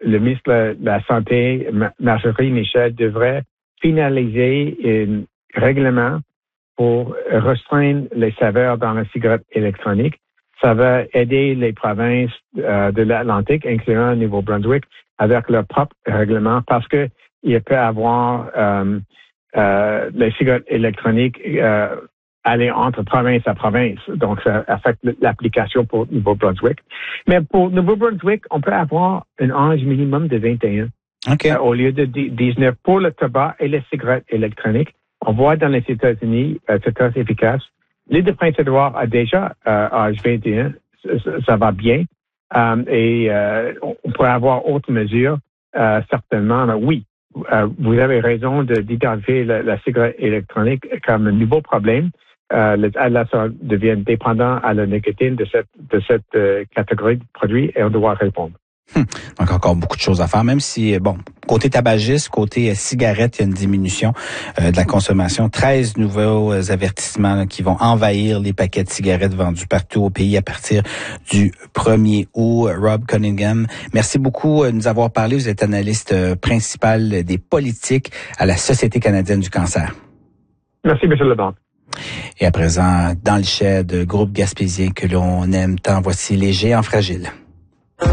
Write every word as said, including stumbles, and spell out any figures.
le ministre de la Santé, Marjorie Michel, devrait finaliser un règlement pour restreindre les saveurs dans la cigarette électronique. Ça va aider les provinces euh, de l'Atlantique, incluant le Nouveau-Brunswick, avec leur propre règlement, parce que il peut avoir euh, euh, les cigarettes électroniques euh, aller entre province à province. Donc, ça affecte l'application pour Nouveau-Brunswick. Mais pour Nouveau-Brunswick, on peut avoir un âge minimum de vingt et un okay. euh, au lieu de dix-neuf pour le tabac et les cigarettes électroniques. On voit dans les États-Unis, euh, c'est très efficace. L'île de Prince-Édouard a déjà euh, âge vingt et un, ça, ça va bien. Um, et euh, on pourrait avoir autres mesures, euh, certainement. Mais oui, euh, vous avez raison de, d'identifier la, la cigarette électronique comme un nouveau problème. Euh, les adolescents deviennent dépendants à la nicotine de cette, de cette euh, catégorie de produits et on doit répondre. Hum, donc encore beaucoup de choses à faire, même si, bon, côté tabagisme, côté euh, cigarette, il y a une diminution euh, de la consommation. treize nouveaux euh, avertissements là, qui vont envahir les paquets de cigarettes vendus partout au pays à partir du premier août. Rob Cunningham, merci beaucoup de nous avoir parlé. Vous êtes analyste euh, principal des politiques à la Société canadienne du cancer. Merci, M. Leblanc. Et à présent, dans le shed, groupe gaspésien que l'on aime tant, voici Les Géants fragiles.